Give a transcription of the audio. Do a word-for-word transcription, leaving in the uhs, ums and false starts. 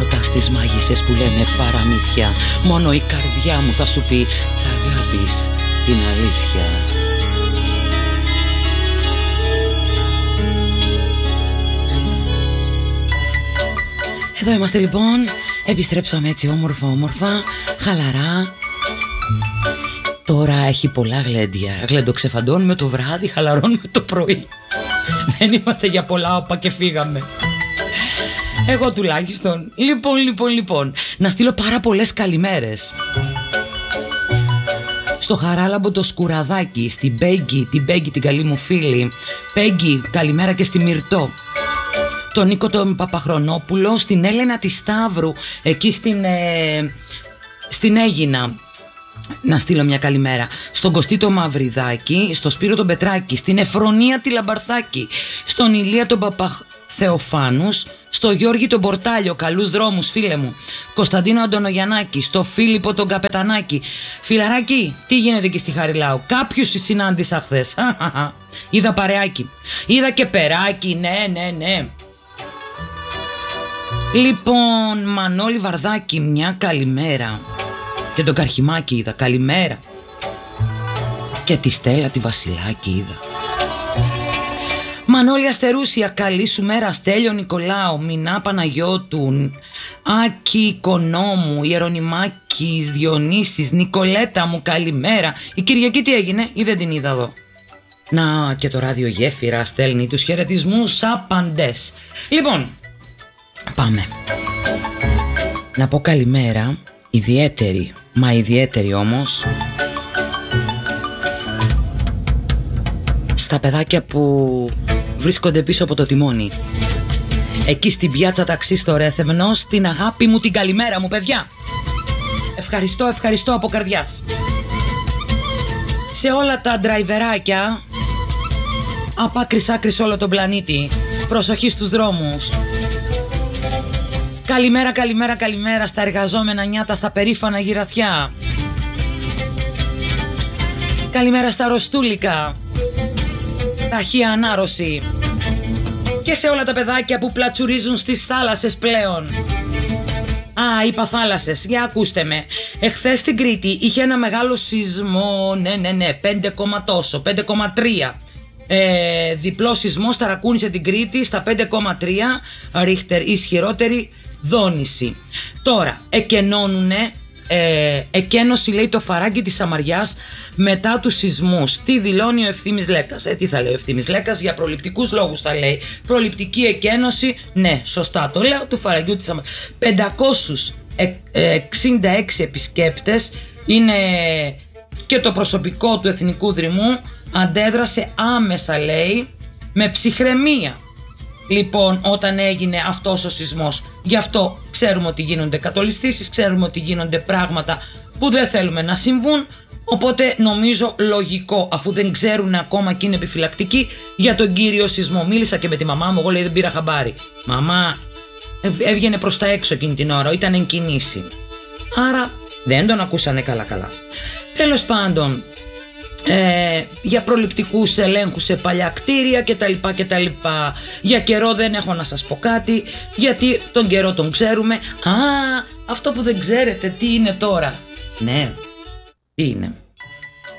τίποτα στις μάγισσες που λένε παραμύθια. Μόνο η καρδιά μου θα σου πει τ' αγάπης την αλήθεια. Εδώ είμαστε λοιπόν, επιστρέψαμε έτσι όμορφα όμορφα, χαλαρά. Τώρα έχει πολλά γλέντια, γλεντοξεφαντώνουμε το βράδυ, χαλαρώνουμε το πρωί. Δεν είμαστε για πολλά όπα και φύγαμε. Εγώ τουλάχιστον. Λοιπόν, λοιπόν, λοιπόν, να στείλω πάρα πολλές καλημέρες στο Χαράλαμπο το Σκουραδάκι, στην Πέγγι, την Πέγγι την καλή μου φίλη. Πέγγι, καλημέρα και στη Μυρτώ. Τον Νίκο τον Παπαχρονόπουλο, στην Έλενα τη Σταύρου, εκεί στην, ε, στην Αίγινα. Να στείλω μια καλημέρα στον Κωστή το Μαυριδάκη, στο Σπύρο τον Πετράκη, στην Εφρονία τη Λαμπαρθάκη, στον Ηλία τον Παπαθεοφάνους, στο Γιώργη τον Πορτάλιο, καλούς δρόμους φίλε μου, Κωνσταντίνο Αντωνογιαννάκη, στο Φίλιππο τον Καπετανάκη. Φιλαράκι, τι γίνεται εκεί στη Χαριλάου? Κάποιους συνάντησα χθες. Είδα παρεάκι, είδα και περάκι, ναι ναι ναι. Λοιπόν, Μανώλη Βαρδάκη, μια καλημέρα. Και τον Καρχιμάκη είδα, καλημέρα. Και τη Στέλλα τη Βασιλάκη είδα. Μανώλη Αστερούσια, καλή σου μέρα. Στέλιο Νικολάου, Μινά Παναγιώτου, Άκη Οικονόμου, Ιερονιμάκης Διονύσης, Νικολέτα μου, καλημέρα. Η Κυριακή τι έγινε ή δεν την είδα εδώ? Να, και το ράδιο Γέφυρα στέλνει τους χαιρετισμούς απαντές. Λοιπόν, πάμε. Να πω καλημέρα, ιδιαίτερη, μα ιδιαίτερη όμως, στα παιδάκια που βρίσκονται πίσω από το τιμόνι. Εκεί στην πιάτσα ταξί στο Ρέθεμνο, στην αγάπη μου την καλημέρα μου παιδιά. Ευχαριστώ, ευχαριστώ από καρδιάς. Σε όλα τα ντραϊβεράκια, απ' άκρης άκρης όλο τον πλανήτη, προσοχή στους δρόμους. Καλημέρα, καλημέρα, καλημέρα στα εργαζόμενα νιάτα, στα περήφανα γυρατιά. Καλημέρα στα Ροστούλικα, ταχεία ανάρρωση. Και σε όλα τα παιδάκια που πλατσουρίζουν στις θάλασσες πλέον. Α, είπα θάλασσες, για ακούστε με. Εχθές στην Κρήτη είχε ένα μεγάλο σεισμό, ναι, ναι, ναι, πέντε κόμμα τόσο, πέντε κόμμα τρία. Ε, διπλό σεισμό ταρακούνησε την Κρήτη στα πέντε κόμμα τρία, ρίχτερ ισχυρότερη δόνηση. Τώρα, εκενώνουνε, ε, εκένωση λέει το φαράγγι της Σαμαριάς μετά τους σεισμούς. Τι δηλώνει ο Ευθύμης Λέκας? Ε, τι θα λέει ο Ευθύμης Λέκας? Για προληπτικούς λόγους θα λέει. Προληπτική εκένωση, ναι, σωστά το λέω, του φαραγγιού της Σαμαριάς. πεντακόσιους εξήντα έξι επισκέπτες είναι και το προσωπικό του Εθνικού Δρυμού αντέδρασε άμεσα λέει με ψυχραιμία. Λοιπόν, όταν έγινε αυτός ο σεισμός, γι' αυτό ξέρουμε ότι γίνονται κατολιστήσεις, ξέρουμε ότι γίνονται πράγματα που δεν θέλουμε να συμβούν, οπότε νομίζω λογικό, αφού δεν ξέρουν ακόμα και είναι επιφυλακτικοί για τον κύριο σεισμό. Μίλησα και με τη μαμά μου, εγώ λέει δεν πήρα χαμπάρι. Μαμά έβγαινε προς τα έξω εκείνη την ώρα, ήταν εν κινήσει. Άρα δεν τον ακούσανε καλά καλά. Τέλος πάντων, Ε, για προληπτικούς ελέγχους σε παλιά κτίρια κτλ, κτλ. Για καιρό δεν έχω να σας πω κάτι, γιατί τον καιρό τον ξέρουμε. Α, αυτό που δεν ξέρετε τι είναι τώρα? Ναι, τι είναι?